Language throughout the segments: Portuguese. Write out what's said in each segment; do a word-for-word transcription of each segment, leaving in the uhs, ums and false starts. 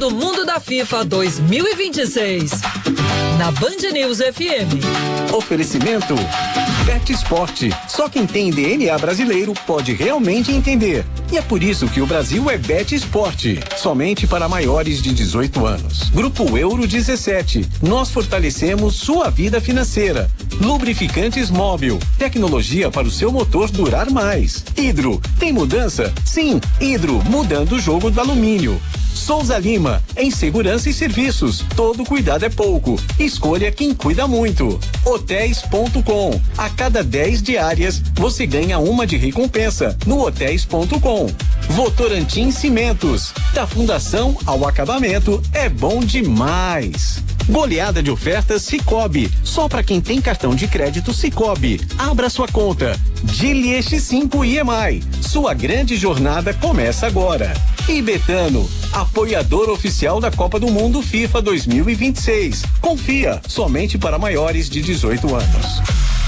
do Mundo da FIFA dois mil e vinte e seis. Na Band News F M. Oferecimento Bet Sport. Só quem tem D N A brasileiro pode realmente entender. E é por isso que o Brasil é Bet Sport. Somente para maiores de dezoito anos. Grupo Euro dezessete. Nós fortalecemos sua vida financeira. Lubrificantes Móbil. Tecnologia para o seu motor durar mais. Hidro. Tem mudança? Sim. Hidro. Mudando o jogo do alumínio. Souza Lima, em segurança e serviços, todo cuidado é pouco. Escolha quem cuida muito. Hotéis ponto com. A cada dez diárias, você ganha uma de recompensa no hotéis ponto com. Votorantim Cimentos, da fundação ao acabamento, é bom demais. Goleada de ofertas Sicoob, só para quem tem cartão de crédito Sicoob. Abra sua conta. Gili X cinco I E M I. Sua grande jornada começa agora. E Betano, apoiador oficial da Copa do Mundo FIFA dois mil e vinte e seis. Confia, somente para maiores de dezoito anos.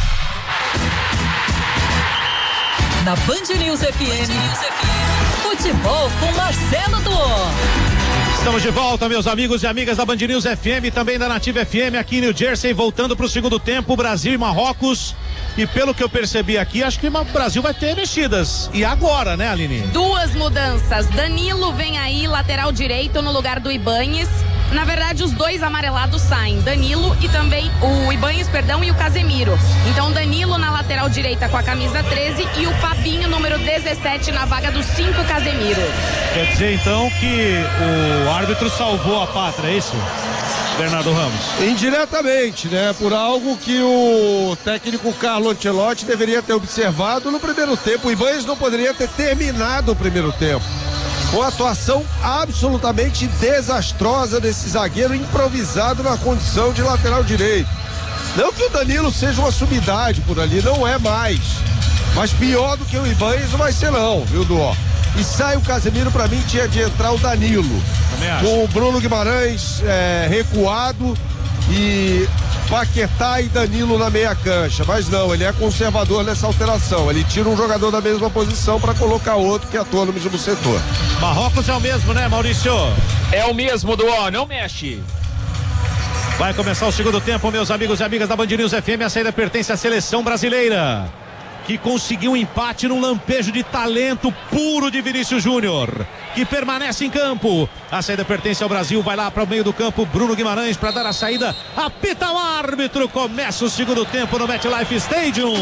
Na Band News F M, futebol com Marcelo Duó. Estamos de volta, meus amigos e amigas da Band News F M, também da Nativa F M aqui em New Jersey, voltando para o segundo tempo, Brasil e Marrocos. E pelo que eu percebi aqui, acho que o Brasil vai ter mexidas. E agora, né, Aline? Duas mudanças. Danilo vem aí, lateral direito, no lugar do Ibañez. Na verdade, os dois amarelados saem. Danilo e também o Ibañez, perdão, e o Casemiro. Então, Danilo na lateral direita com a camisa treze e o Fabinho, número dezessete, na vaga do cinco, Casemiro. Quer dizer, então, que o árbitro salvou a pátria, é isso? Bernardo Ramos. Indiretamente, né? Por algo que o técnico Carlo Ancelotti deveria ter observado no primeiro tempo. O Ibañez não poderia ter terminado o primeiro tempo. Uma atuação absolutamente desastrosa desse zagueiro improvisado na condição de lateral direito. Não que o Danilo seja uma sumidade por ali, não é mais. Mas pior do que o Ibañez não vai ser não, viu, Duó? E sai o Casemiro, pra mim tinha de entrar o Danilo. Com o Bruno Guimarães é, recuado e Paquetá e Danilo na meia cancha. Mas não, ele é conservador nessa alteração. Ele tira um jogador da mesma posição para colocar outro que atua no mesmo setor. Marrocos é o mesmo, né, Maurício? É o mesmo, Duó, não mexe. Vai começar o segundo tempo, meus amigos e amigas da Band News F M. A saída pertence à seleção brasileira, que conseguiu um empate num lampejo de talento puro de Vinícius Júnior, que permanece em campo. A saída pertence ao Brasil, vai lá para o meio do campo, Bruno Guimarães para dar a saída, apita o árbitro, começa o segundo tempo no MetLife Stadium.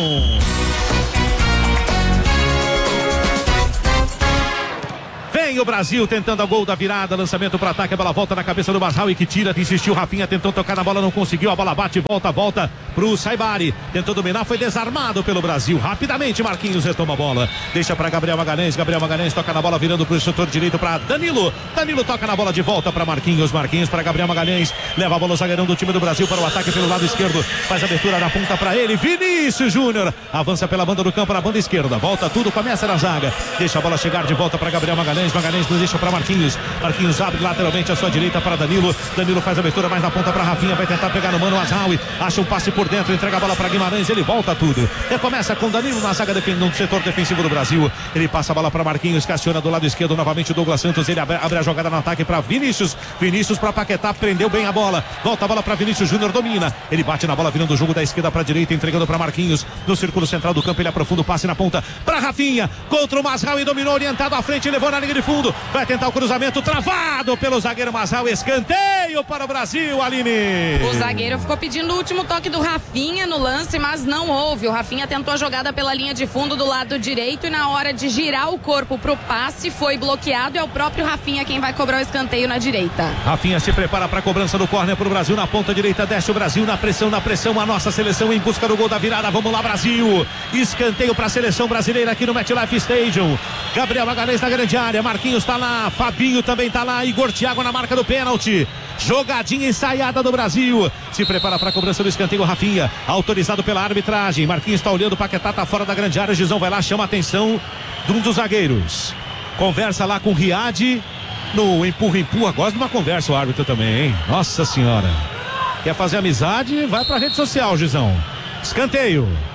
Vem o Brasil tentando a gol da virada, lançamento para ataque, a bola volta na cabeça do Mazraoui que tira, insistiu, Rafinha tentou tocar na bola, não conseguiu, a bola bate, volta, volta pro Saibari, tentou dominar, foi desarmado pelo Brasil, rapidamente Marquinhos retoma a bola, deixa para Gabriel Magalhães, Gabriel Magalhães toca na bola, virando pro setor direito para Danilo, Danilo toca na bola de volta para Marquinhos, Marquinhos para Gabriel Magalhães, leva a bola o zagueirão do time do Brasil para o ataque pelo lado esquerdo, faz a abertura na ponta para ele, Vinícius Júnior, avança pela banda do campo, na banda esquerda, volta tudo, começa na zaga, deixa a bola chegar de volta para Gabriel Magalhães, Magalhães não deixa para Marquinhos, Marquinhos abre lateralmente a sua direita para Danilo, Danilo faz a abertura mais na ponta para Rafinha, vai tentar pegar no mano Mazraoui, acha um passe por dentro, entrega a bola para Guimarães, ele volta tudo, recomeça com Danilo na zaga defendendo no setor defensivo do Brasil, ele passa a bola para Marquinhos, Cassiona do lado esquerdo, novamente o Douglas Santos, ele abre, abre a jogada no ataque para Vinícius, Vinícius para Paquetá, prendeu bem a bola, volta a bola para Vinícius Júnior, domina, ele bate na bola virando o jogo da esquerda para a direita, entregando para Marquinhos, no círculo central do campo, ele aprofunda o passe na ponta para Rafinha, contra o Mazraoui, dominou, orientado à frente, levou na linha de fundo, vai tentar o cruzamento, travado pelo zagueiro Mazraoui, escanteio para o Brasil, Aline. O zagueiro ficou pedindo o último toque do Rafinha no lance, mas não houve. O Rafinha tentou a jogada pela linha de fundo do lado direito e na hora de girar o corpo pro passe foi bloqueado, é o próprio Rafinha quem vai cobrar o escanteio na direita. Rafinha se prepara para a cobrança do córner pro Brasil, na ponta direita desce o Brasil, na pressão, na pressão, a nossa seleção em busca do gol da virada, vamos lá Brasil, escanteio para a seleção brasileira aqui no MetLife Stadium, Gabriel Magalhães na grande área, Marquinhos tá lá, Fabinho também tá lá, Igor Thiago na marca do pênalti, jogadinha ensaiada do Brasil, se prepara para a cobrança do escanteio, Rafinha, autorizado pela arbitragem, Marquinhos está olhando, Paquetá tá fora da grande área, Gizão vai lá, chama a atenção de um dos zagueiros, conversa lá com o Riad, no empurra-empurra, gosta de uma conversa o árbitro também, hein? Nossa senhora, quer fazer amizade, vai pra rede social, Gizão, escanteio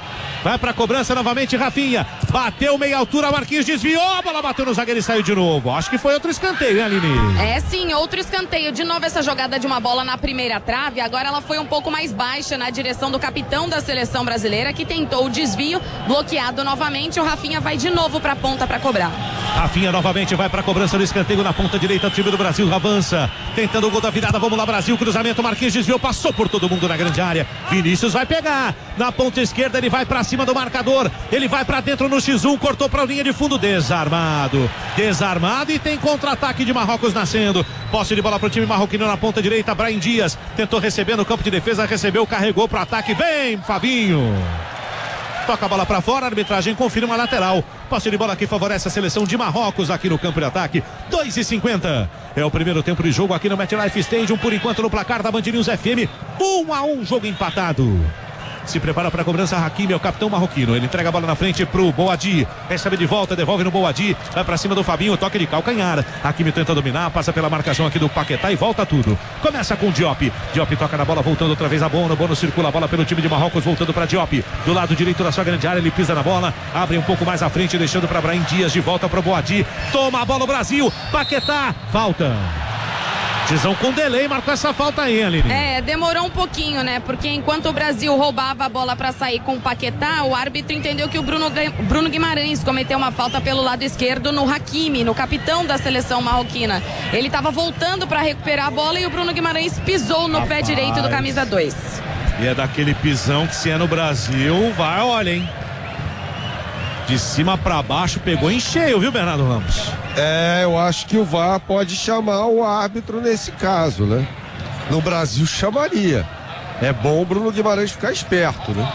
Vai pra cobrança novamente, Rafinha. Bateu meia altura, Marquinhos desviou, a bola bateu no zagueiro e saiu de novo. Acho que foi outro escanteio, hein, Aline? É sim, outro escanteio. De novo essa jogada de uma bola na primeira trave. Agora ela foi um pouco mais baixa na direção do capitão da seleção brasileira, que tentou o desvio, bloqueado novamente. O Rafinha vai de novo pra ponta pra cobrar. Rafinha novamente vai pra cobrança do escanteio na ponta direita. O time do Brasil avança, tentando o gol da virada. Vamos lá, Brasil, cruzamento, Marquinhos desviou, passou por todo mundo na grande área. Vinícius vai pegar na ponta esquerda, ele vai pra cima do marcador, ele vai pra dentro no xis um, cortou pra linha de fundo, desarmado, desarmado e tem contra-ataque de Marrocos nascendo. Posse de bola pro time marroquino na ponta direita. Brahim Dias tentou receber no campo de defesa, recebeu, carregou pro ataque, vem Fabinho, toca a bola pra fora, a arbitragem confirma a lateral. Posse de bola que favorece a seleção de Marrocos aqui no campo de ataque. dois e cinquenta é o primeiro tempo de jogo aqui no MetLife Stadium, por enquanto no placar da Band News F M, um a um, jogo empatado. Se prepara para a cobrança, Hakimi é o capitão marroquino. Ele entrega a bola na frente pro Boadi. Recebe de volta, devolve no Boadi. Vai para cima do Fabinho, toque de calcanhar. Hakimi tenta dominar, passa pela marcação aqui do Paquetá e volta tudo. Começa com Diop. Diop toca na bola, voltando outra vez a Bono. Bono circula a bola pelo time de Marrocos, voltando para Diop. Do lado direito da sua grande área, ele pisa na bola. Abre um pouco mais à frente, deixando para Brahim Dias. De volta para o Boadi. Toma a bola o Brasil. Paquetá, falta. Decisão com delay, marcou essa falta aí, Aline. É, demorou um pouquinho, né? Porque enquanto o Brasil roubava a bola pra sair com o Paquetá, o árbitro entendeu que o Bruno, Bruno Guimarães cometeu uma falta pelo lado esquerdo no Hakimi, no capitão da seleção marroquina. Ele tava voltando pra recuperar a bola e o Bruno Guimarães pisou no Rapaz. pé direito do camisa dois. E é daquele pisão que, se é no Brasil, vai, olha, hein? De cima pra baixo, pegou em cheio, viu, Bernardo Ramos? É, eu acho que o V A R pode chamar o árbitro nesse caso, né? No Brasil chamaria. É bom o Bruno Guimarães ficar esperto, né?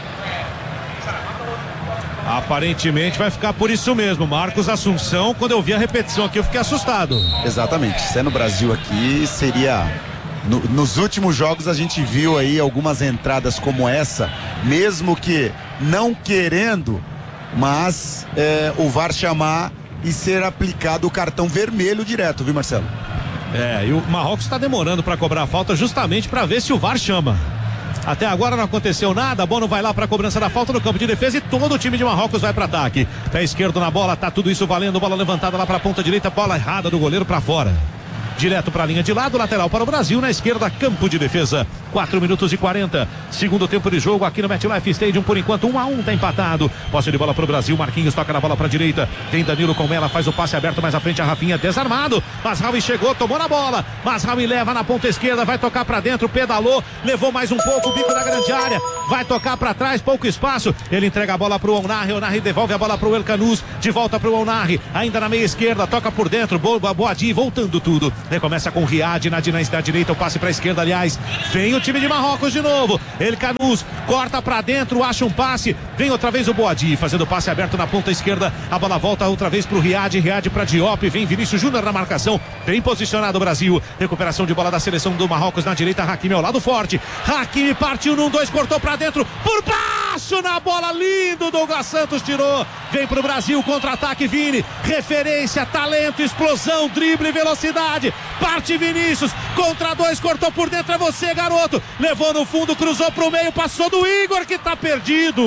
Aparentemente vai ficar por isso mesmo. Marcos Assunção, quando eu vi a repetição aqui, eu fiquei assustado. Exatamente. Se é no Brasil aqui, seria... No, nos últimos jogos a gente viu aí algumas entradas como essa, mesmo que não querendo, mas é, o V A R chamar e ser aplicado o cartão vermelho direto, viu, Marcelo? É, e o Marrocos está demorando para cobrar a falta justamente para ver se o V A R chama. Até agora não aconteceu nada. Bono vai lá para a cobrança da falta no campo de defesa e todo o time de Marrocos vai para ataque. Pé esquerdo na bola, tá tudo isso valendo. Bola levantada lá para a ponta direita, bola errada do goleiro para fora. Direto para a linha de lado, lateral para o Brasil, na esquerda, campo de defesa. quatro minutos e quarenta. Segundo tempo de jogo aqui no MetLife Stadium, por enquanto um a um, tá empatado. Posse de bola para o Brasil, Marquinhos toca na bola para a direita. Tem Danilo com ela, faz o passe aberto mais à frente, a Rafinha desarmado. Masraoui chegou, tomou na bola. Masraoui leva na ponta esquerda, vai tocar para dentro, pedalou, levou mais um pouco o bico da grande área. Vai tocar para trás, pouco espaço. Ele entrega a bola para o Onarri, Onarri devolve a bola para o El Canous, de volta para o Onarri, ainda na meia esquerda, toca por dentro, boa, Boadi, voltando tudo. Recomeça com o Riad na, na, na direita, o passe para a esquerda, aliás. Vem o time de Marrocos de novo. El Canous corta para dentro, acha um passe. Vem outra vez o Boadi, fazendo passe aberto na ponta esquerda. A bola volta outra vez para o Riad, Riad para Diop. Vem Vinícius Júnior na marcação. Bem posicionado o Brasil. Recuperação de bola da seleção do Marrocos na direita. Hakimi ao lado forte. Hakimi partiu num dois, cortou para dentro. Por baixo na bola, lindo. Douglas Santos tirou. Vem pro Brasil, contra-ataque, Vini. Referência, talento, explosão, drible, velocidade. Parte Vinícius, contra dois, cortou por dentro, é você, garoto. Levou no fundo, cruzou pro meio, passou do Igor, que tá perdido.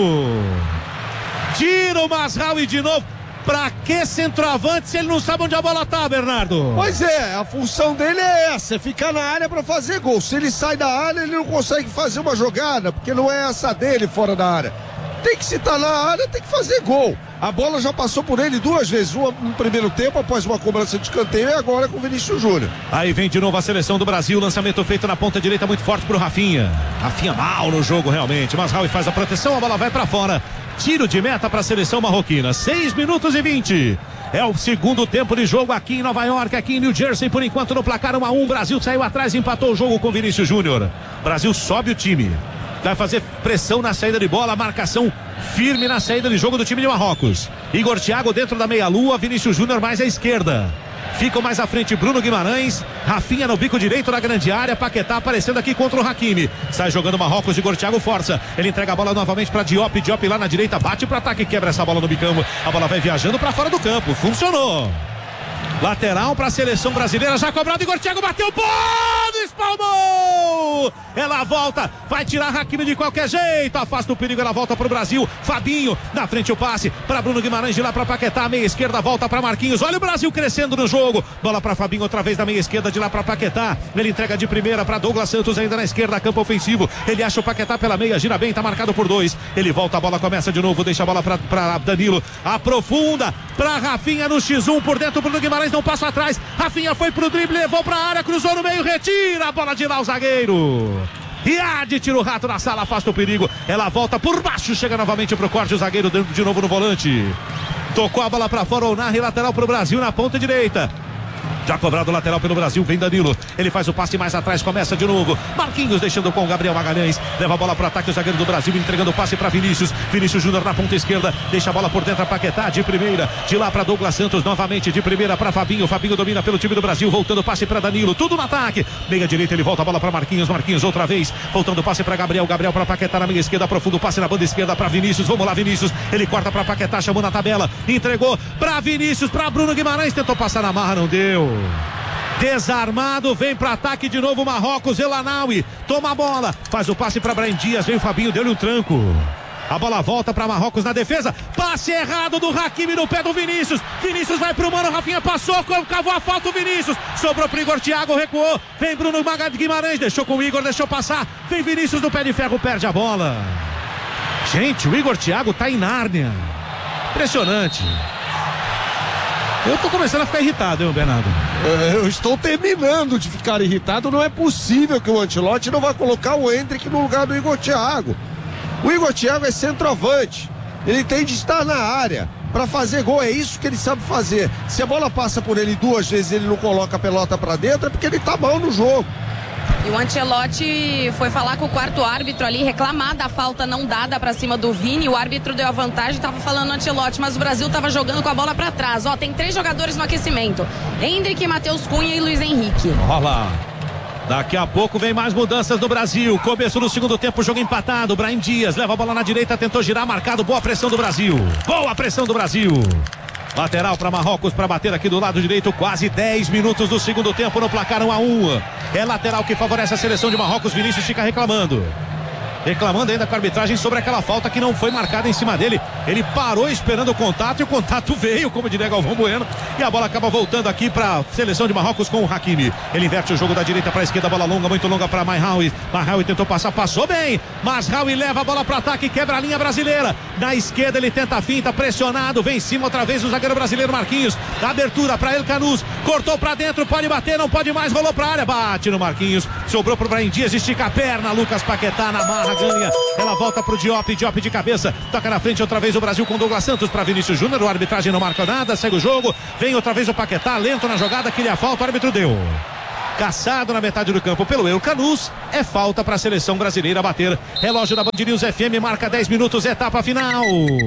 Tira o Masraoui de novo. Pra que centroavante se ele não sabe onde a bola tá, Bernardo? Pois é, a função dele é essa, é ficar na área pra fazer gol. Se ele sai da área, ele não consegue fazer uma jogada, porque não é essa dele fora da área. Tem que se estar na área, tem que fazer gol. A bola já passou por ele duas vezes, uma no primeiro tempo, após uma cobrança de escanteio, e agora com o Vinícius Júnior. Aí vem de novo a seleção do Brasil, lançamento feito na ponta direita, muito forte pro Rafinha. Rafinha mal no jogo realmente, mas Raul faz a proteção, a bola vai pra fora. Tiro de meta para a seleção marroquina. seis minutos e vinte. É o segundo tempo de jogo aqui em Nova York, aqui em New Jersey, por enquanto no placar um a um. Brasil saiu atrás e empatou o jogo com Vinícius Júnior. Brasil sobe o time. Vai fazer pressão na saída de bola, marcação firme na saída de jogo do time de Marrocos. Igor Thiago dentro da meia-lua, Vinícius Júnior mais à esquerda. Ficam mais à frente Bruno Guimarães, Rafinha no bico direito da grande área, Paquetá aparecendo aqui contra o Hakimi. Sai jogando Marrocos, Igor Thiago força. Ele entrega a bola novamente para Diop, Diop lá na direita, bate para ataque, quebra essa bola no bicão. A bola vai viajando para fora do campo, funcionou. Lateral para a seleção brasileira, já cobrado, Igor Thiago bateu, bola! espalmou! Ela volta, vai tirar Hakimi de qualquer jeito, afasta o perigo, ela volta pro Brasil. Fabinho, na frente o passe para Bruno Guimarães, de lá para Paquetá, meia esquerda, volta para Marquinhos. Olha o Brasil crescendo no jogo. Bola para Fabinho, outra vez da meia esquerda, de lá para Paquetá. Ele entrega de primeira para Douglas Santos, ainda na esquerda, campo ofensivo. Ele acha o Paquetá pela meia, gira bem, tá marcado por dois. Ele volta, a bola começa de novo, deixa a bola para Danilo. Aprofunda para Rafinha no xis um, por dentro Bruno Guimarães, não passa atrás. Rafinha foi pro drible, levou pra área, cruzou no meio, retira a bola de lá o zagueiro. Riad tira o rato na sala, afasta o perigo. Ela volta por baixo, chega novamente pro corte, o zagueiro dentro de novo no volante. Tocou a bola pra fora, o Narri, lateral pro Brasil na ponta direita. Já cobrado o lateral pelo Brasil, vem Danilo. Ele faz o passe mais atrás, começa de novo. Marquinhos deixando com o Gabriel Magalhães. Leva a bola para o ataque, o zagueiro do Brasil entregando o passe para Vinícius. Vinícius Júnior na ponta esquerda. Deixa a bola por dentro a Paquetá de primeira. De lá para Douglas Santos novamente de primeira para Fabinho. Fabinho domina pelo time do Brasil, voltando o passe para Danilo. Tudo no ataque. Meia direita, ele volta a bola para Marquinhos. Marquinhos outra vez. Voltando o passe para Gabriel. Gabriel para Paquetá na meia esquerda. Aprofunda o passe na banda esquerda para Vinícius. Vamos lá, Vinícius. Ele corta para Paquetá, chamou na tabela. Entregou para Vinícius, para Bruno Guimarães. Tentou passar na marra, não deu. Desarmado, vem para ataque de novo Marrocos. El Anaoui toma a bola, faz o passe para Brahim Dias, vem o Fabinho, deu-lhe um tranco. A bola volta para Marrocos na defesa. Passe errado do Hakimi no pé do Vinícius. Vinícius vai pro mano, Rafinha passou, cavou a falta o Vinícius. Sobrou pro Igor Thiago, recuou. Vem Bruno Guimarães, deixou com o Igor, deixou passar. Vem Vinícius no pé de ferro, perde a bola. Gente, o Igor Thiago tá em Nárnia. Impressionante. Eu tô começando a ficar irritado, hein, Bernardo? Eu estou terminando de ficar irritado. Não é possível que o Ancelotti não vá colocar o Endrick no lugar do Igor Thiago. O Igor Thiago é centroavante. Ele tem de estar na área para fazer gol. É isso que ele sabe fazer. Se a bola passa por ele duas vezes e ele não coloca a pelota para dentro, é porque ele tá mal no jogo. E o Ancelotti foi falar com o quarto árbitro ali, reclamar da falta não dada pra cima do Vini. O árbitro deu a vantagem, tava falando no Ancelotti, mas o Brasil tava jogando com a bola pra trás. Ó, tem três jogadores no aquecimento: Endrick, Matheus Cunha e Luiz Henrique. Olha lá. Daqui a pouco vem mais mudanças no Brasil. Começo do segundo tempo, jogo empatado. Brahim Dias leva a bola na direita, tentou girar, marcado. Boa pressão do Brasil. Boa pressão do Brasil. Lateral para Marrocos para bater aqui do lado direito, quase dez minutos do segundo tempo no placar um a um. É lateral que favorece a seleção de Marrocos. Vinícius fica reclamando. Reclamando ainda com a arbitragem sobre aquela falta que não foi marcada em cima dele. Ele parou esperando o contato e o contato veio, como diria Galvão Bueno. E a bola acaba voltando aqui para a seleção de Marrocos com o Hakimi. Ele inverte o jogo da direita para a esquerda, bola longa, muito longa para Mazraoui. Mazraoui tentou passar, passou bem. Mazraoui leva a bola para ataque e quebra a linha brasileira. Na esquerda ele tenta a finta, pressionado, vem em cima outra vez o zagueiro brasileiro Marquinhos. Abertura para El Canus, cortou para dentro, pode bater, não pode mais, rolou para a área, bate no Marquinhos. Sobrou para o Brahim Dias, estica a perna, Lucas Paquetá na marra, ganha. Ela volta pro Diop, Diop de cabeça, toca na frente outra vez o Brasil com Douglas Santos para Vinícius Júnior. O arbitragem não marca nada, segue o jogo. Vem outra vez o Paquetá, lento na jogada, queria a falta, o árbitro deu. Caçado na metade do campo pelo El Canus, é falta para a seleção brasileira bater. Relógio da Band News F M marca dez minutos, etapa final.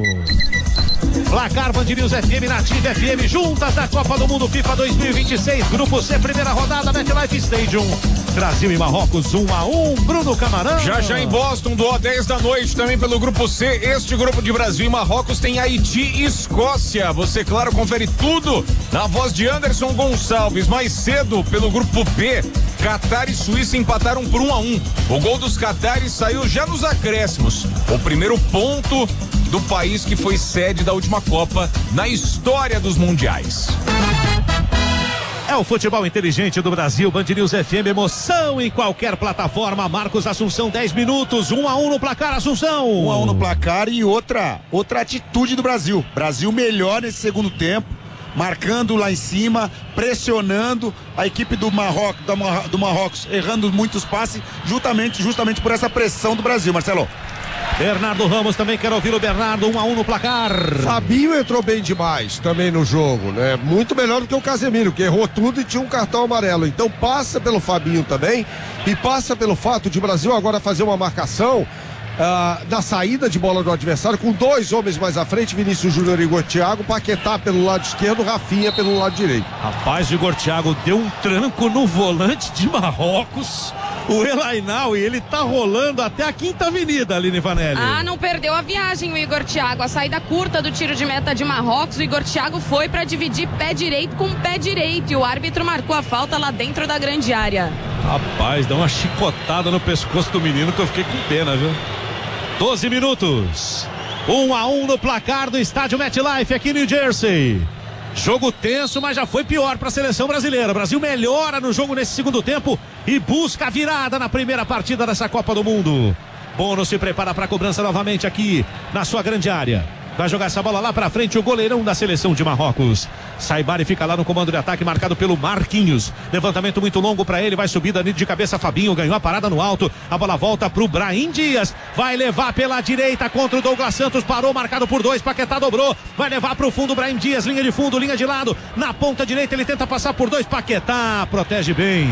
Placar Band News F M, Nativa F M, juntas da Copa do Mundo FIFA dois mil e vinte e seis, Grupo C, primeira rodada, MetLife Stadium. Brasil e Marrocos, um a um, Bruno Camarão. Já já em Boston, do dez da noite, também pelo Grupo C, este grupo de Brasil e Marrocos tem Haiti e Escócia. Você, claro, confere tudo na voz de Anderson Gonçalves. Mais cedo, pelo Grupo B, Catar e Suíça empataram por um a um. O gol dos catares saiu já nos acréscimos. O primeiro ponto do país que foi sede da última Copa na história dos mundiais. É o futebol inteligente do Brasil, Band News F M, emoção em qualquer plataforma. Marcos Assunção, dez minutos, um a um no placar, Assunção. um a um no placar e outra, outra atitude do Brasil. Brasil melhor nesse segundo tempo, marcando lá em cima, pressionando a equipe do Marrocos, do Marrocos errando muitos passes, justamente, justamente por essa pressão do Brasil, Marcelo. Bernardo Ramos também, quero ouvir o Bernardo, um a um no placar. Fabinho entrou bem demais também no jogo, né? Muito melhor do que o Casemiro, que errou tudo e tinha um cartão amarelo. Então passa pelo Fabinho também e passa pelo fato de o Brasil agora fazer uma marcação Uh, na saída de bola do adversário, com dois homens mais à frente, Vinícius Júnior e Igor Thiago, Paquetá pelo lado esquerdo, Rafinha pelo lado direito. Rapaz, o Igor Thiago deu um tranco no volante de Marrocos. O El Anaoui, ele tá rolando até a Quinta Avenida, Aline Vanelli. Ah, não perdeu a viagem o Igor Thiago. A saída curta do tiro de meta de Marrocos, o Igor Thiago foi para dividir pé direito com pé direito e o árbitro marcou a falta lá dentro da grande área. Rapaz, dá uma chicotada no pescoço do menino que eu fiquei com pena, viu? doze minutos. Um a um no placar do estádio MetLife aqui em New Jersey. Jogo tenso, mas já foi pior para a seleção brasileira. O Brasil melhora no jogo nesse segundo tempo e busca a virada na primeira partida dessa Copa do Mundo. Bono se prepara para a cobrança novamente aqui na sua grande área. Vai jogar essa bola lá pra frente o goleirão da seleção de Marrocos. Saibari fica lá no comando de ataque, marcado pelo Marquinhos. Levantamento muito longo pra ele, vai subir de cabeça Fabinho, ganhou a parada no alto. A bola volta pro Brahim Dias. Vai levar pela direita contra o Douglas Santos, parou, marcado por dois, Paquetá dobrou. Vai levar pro fundo o Brahim Dias, linha de fundo, linha de lado. Na ponta direita ele tenta passar por dois, Paquetá protege bem.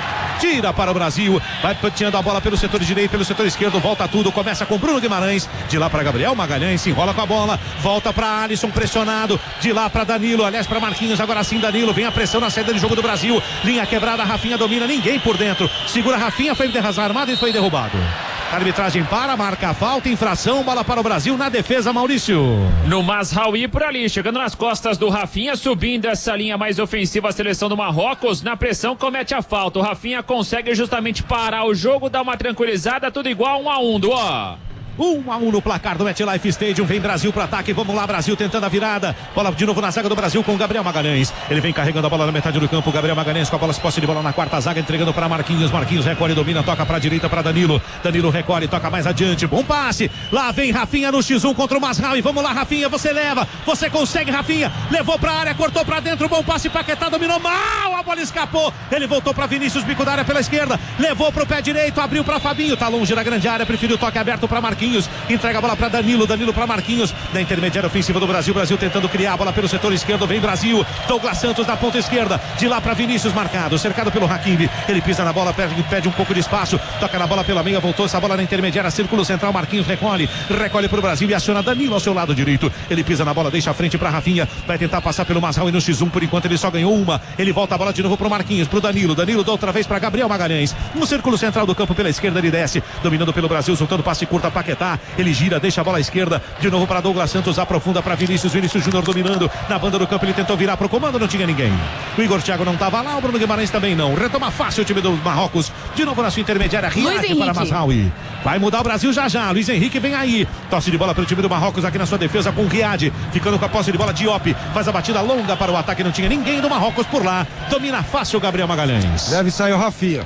Tira para o Brasil, vai pateando a bola pelo setor direito, pelo setor esquerdo, volta tudo, começa com Bruno Guimarães, de lá para Gabriel Magalhães, se enrola com a bola, volta para Alisson pressionado, de lá para Danilo, aliás para Marquinhos, agora sim Danilo, vem a pressão na saída de jogo do Brasil, linha quebrada, Rafinha domina, ninguém por dentro, segura Rafinha, foi desarmado e foi derrubado. A arbitragem para, marca a falta, infração, bola para o Brasil na defesa, Maurício. No Mazraoui por ali, chegando nas costas do Rafinha, subindo essa linha mais ofensiva, a seleção do Marrocos, na pressão comete a falta. O Rafinha consegue justamente parar o jogo, dar uma tranquilizada, tudo igual um a um, do ó. um a um no placar do MetLife Stadium. Vem Brasil pro ataque. Vamos lá, Brasil tentando a virada. Bola de novo na zaga do Brasil com o Gabriel Magalhães. Ele vem carregando a bola na metade do campo. Gabriel Magalhães com a bola, posse de bola na quarta zaga, entregando para Marquinhos. Marquinhos recolhe, domina, toca para a direita para Danilo. Danilo recolhe, toca mais adiante. Bom passe. Lá vem Rafinha no xis um contra o Mazraoui. Vamos lá, Rafinha. Você leva. Você consegue, Rafinha. Levou para a área, cortou para dentro. Bom passe. Paquetá dominou mal. A bola escapou. Ele voltou para Vinícius, bico da área pela esquerda. Levou para o pé direito. Abriu para Fabinho. Tá longe da grande área. Preferiu o toque aberto para Marquinhos. Entrega a bola para Danilo, Danilo para Marquinhos, na intermediária ofensiva do Brasil, Brasil tentando criar a bola pelo setor esquerdo, vem Brasil, Douglas Santos na ponta esquerda, de lá para Vinícius marcado, cercado pelo Hakimi, ele pisa na bola, perde, pede um pouco de espaço, toca na bola pela meia, voltou essa bola na intermediária, círculo central, Marquinhos recolhe, recolhe para o Brasil e aciona Danilo ao seu lado direito, ele pisa na bola, deixa a frente para Rafinha, vai tentar passar pelo Mazraoui no xis um, por enquanto ele só ganhou uma, ele volta a bola de novo para o Marquinhos, para o Danilo, Danilo da outra vez para Gabriel Magalhães, no círculo central do campo pela esquerda, ele desce, dominando pelo Brasil, soltando passe curto a Paquetá, ele gira, deixa a bola à esquerda, de novo para Douglas Santos, aprofunda para Vinícius, Vinícius Júnior dominando na banda do campo, ele tentou virar para o comando, não tinha ninguém. O Igor Thiago não estava lá, o Bruno Guimarães também não. Retoma fácil o time do Marrocos, de novo na sua intermediária, Riad para Mazraoui. Vai mudar o Brasil já já, Luiz Henrique vem aí, tosse de bola pelo time do Marrocos aqui na sua defesa com o Riad, ficando com a posse de bola, Diop, faz a batida longa para o ataque, não tinha ninguém do Marrocos por lá, domina fácil o Gabriel Magalhães. Deve sair o Rafinha.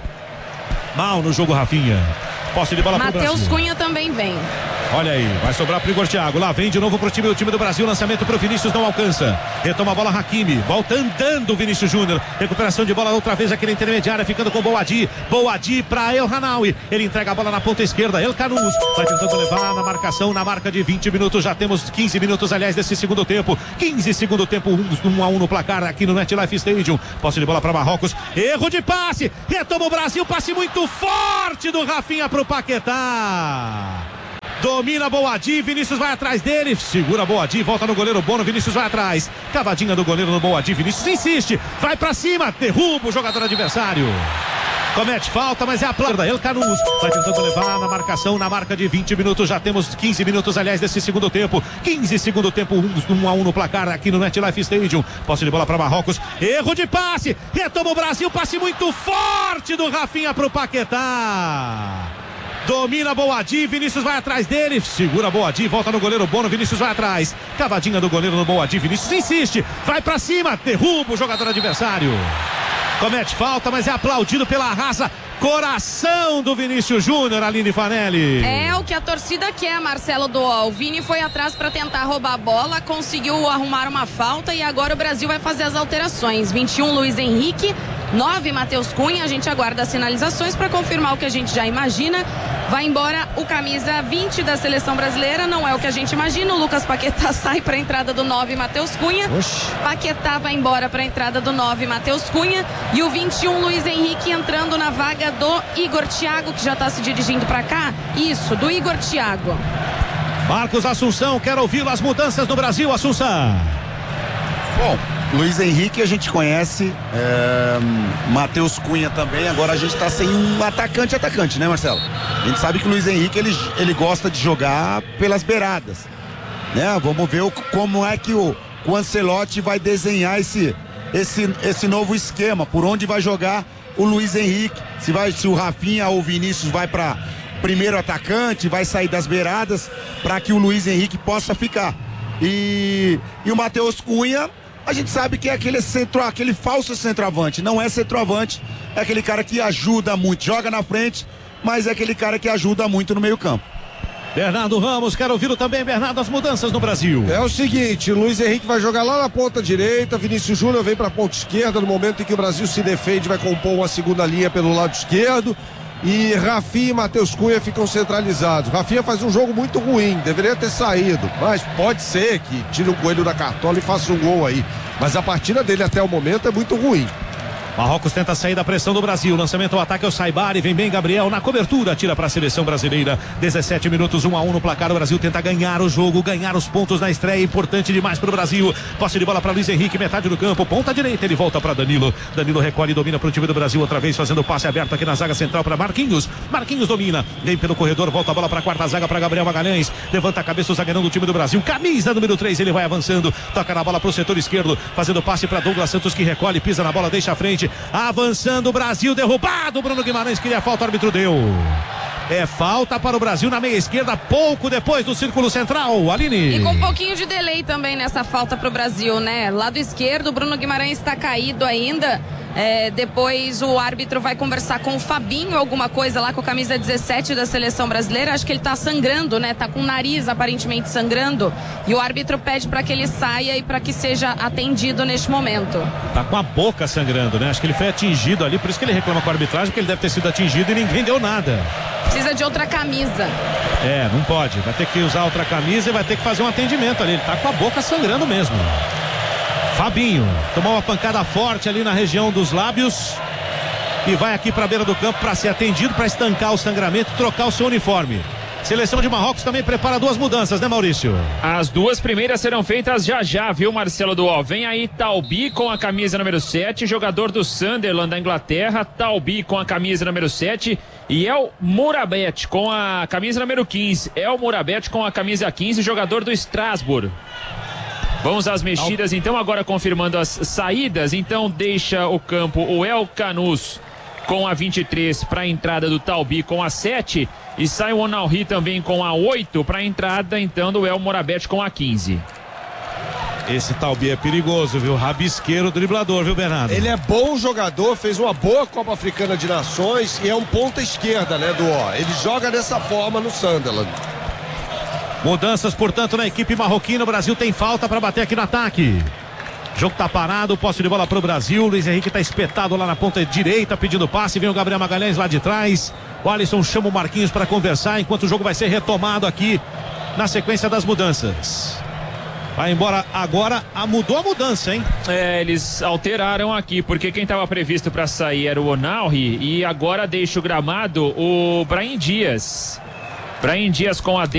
Mal no jogo, Rafinha. Posse de bola para o Brasil. Matheus Cunha também vem. Olha aí, vai sobrar pro Igor Thiago. Lá vem de novo pro time do time do Brasil. Lançamento pro Vinícius, não alcança. Retoma a bola Hakimi. Volta andando o Vinícius Júnior. Recuperação de bola outra vez aqui na intermediária, ficando com Boadi. Boadi pra El Hanaoui. Ele entrega a bola na ponta esquerda. El Canus vai tentando levar na marcação, na marca de vinte minutos. Já temos quinze minutos, aliás, desse segundo tempo. quinze segundo tempo, um a um no placar aqui no MetLife Stadium. Posse de bola para Marrocos. Erro de passe. Retoma o Brasil. Passe muito forte do Rafinha pro Paquetá. Domina Boadi, Vinícius vai atrás dele, segura Boadi, volta no goleiro Bono, Vinícius vai atrás, cavadinha do goleiro no Boadi, Vinícius insiste, vai pra cima, derruba o jogador adversário. Comete falta, mas é a planta. El Canus vai tentando levar na marcação, na marca de vinte minutos. Já temos quinze minutos, aliás, desse segundo tempo. quinze segundo tempo, um a um no placar aqui no MetLife Stadium. Posse de bola para Marrocos. Erro de passe. Retoma o Brasil. Passe muito forte do Rafinha pro Paquetá. Domina Boadi, Vinícius vai atrás dele, segura Boadi, volta no goleiro Bono, Vinícius vai atrás, cavadinha do goleiro no Boadi, Vinícius insiste, vai pra cima, derruba o jogador adversário. Comete falta, mas é aplaudido pela raça. Coração do Vinícius Júnior, Aline Fanelli. É o que a torcida quer, Marcelo Doal. O Vini foi atrás para tentar roubar a bola, conseguiu arrumar uma falta e agora o Brasil vai fazer as alterações. vinte e um, Luiz Henrique, nove, Matheus Cunha. A gente aguarda as sinalizações para confirmar o que a gente já imagina. Vai embora o camisa vinte da seleção brasileira, não é o que a gente imagina. O Lucas Paquetá sai para a entrada do nove, Matheus Cunha. Oxi. Paquetá vai embora para a entrada do nove, Matheus Cunha. E o vinte e um, Luiz Henrique, entrando na vaga do Igor Thiago, que já está se dirigindo para cá. Isso, do Igor Thiago. Marcos Assunção, quero ouvi-lo, as mudanças no Brasil, Assunção. Bom, Luiz Henrique a gente conhece, é, Matheus Cunha também, agora a gente tá sem um atacante atacante, né, Marcelo? A gente sabe que o Luiz Henrique, ele, ele gosta de jogar pelas beiradas, né? Vamos ver o, como é que o, o Ancelotti vai desenhar esse, esse, esse novo esquema, por onde vai jogar o Luiz Henrique, se, vai, se o Rafinha ou o Vinícius vai para primeiro atacante, vai sair das beiradas para que o Luiz Henrique possa ficar. E, e o Matheus Cunha, a gente sabe que é aquele, centro, aquele falso centroavante, não é centroavante, é aquele cara que ajuda muito, joga na frente, mas é aquele cara que ajuda muito no meio campo. Bernardo Ramos, quero ouvir também, Bernardo, as mudanças no Brasil. É o seguinte, o Luiz Henrique vai jogar lá na ponta direita, Vinícius Júnior vem para a ponta esquerda, no momento em que o Brasil se defende, vai compor uma segunda linha pelo lado esquerdo, e Rafinha e Matheus Cunha ficam centralizados. Rafinha faz um jogo muito ruim, deveria ter saído, mas pode ser que tire o coelho da cartola e faça um gol aí, mas a partida dele até o momento é muito ruim. Marrocos tenta sair da pressão do Brasil. Lançamento ao ataque é o Saibari. Vem bem Gabriel na cobertura. Tira para a seleção brasileira. dezessete minutos, um a um no placar. O Brasil tenta ganhar o jogo, ganhar os pontos na estreia. Importante demais para o Brasil. Posse de bola para Luiz Henrique, metade do campo. Ponta direita, ele volta para Danilo. Danilo recolhe e domina para o time do Brasil. Outra vez fazendo passe aberto aqui na zaga central para Marquinhos. Marquinhos domina. Vem pelo corredor, volta a bola para a quarta zaga para Gabriel Magalhães. Levanta a cabeça o zagueirão do time do Brasil. Camisa número três, ele vai avançando. Toca na bola para o setor esquerdo. Fazendo passe para Douglas Santos que recolhe, pisa na bola, deixa a frente. Avançando. O Brasil derrubado, Bruno Guimarães queria falta, o árbitro deu. É falta para o Brasil na meia esquerda, pouco depois do círculo central, Aline. E com um pouquinho de delay também nessa falta para o Brasil, né? Lado esquerdo, Bruno Guimarães está caído ainda. É, depois o árbitro vai conversar com o Fabinho, alguma coisa lá com a camisa dezessete da seleção brasileira. Acho que ele tá sangrando, né? Tá com o nariz aparentemente sangrando. E o árbitro pede para que ele saia e para que seja atendido neste momento. Tá com a boca sangrando, né? Acho que ele foi atingido ali, por isso que ele reclama com a arbitragem, que ele deve ter sido atingido e ninguém deu nada. Precisa de outra camisa. É, não pode. Vai ter que usar outra camisa e vai ter que fazer um atendimento ali. Ele tá com a boca sangrando mesmo. Fabinho tomou uma pancada forte ali na região dos lábios e vai aqui para a beira do campo para ser atendido, para estancar o sangramento, trocar o seu uniforme. Seleção de Marrocos também prepara duas mudanças, né, Maurício? As duas primeiras serão feitas já já, viu, Marcelo Duó? Vem aí Talbi com a camisa número sete, jogador do Sunderland da Inglaterra. Talbi com a camisa número sete e El Mourabet com a camisa número quinze. El Mourabet com a camisa quinze, jogador do Strasbourg. Vamos às mexidas, então, agora confirmando as saídas. Então deixa o campo o El Canus com a vinte e três para a entrada do Talbi com a sete. E sai o Onalri também com a oito para a entrada, então, do El Mourabet com a quinze. Esse Talbi é perigoso, viu? Rabisqueiro driblador, viu, Bernardo? Ele é bom jogador, fez uma boa Copa Africana de Nações e é um ponta esquerda, né, do ó. Ele joga dessa forma no Sunderland. Mudanças, portanto, na equipe marroquina. O Brasil tem falta para bater aqui no ataque. O jogo tá parado, posse de bola para o Brasil. Luiz Henrique tá espetado lá na ponta direita, pedindo passe. Vem o Gabriel Magalhães lá de trás. O Alisson chama o Marquinhos para conversar, enquanto o jogo vai ser retomado aqui na sequência das mudanças. Vai embora agora, a, mudou a mudança, hein? É, eles alteraram aqui, porque quem estava previsto para sair era o Onalri e agora deixa o gramado o Brahim Dias. Brahim Dias com a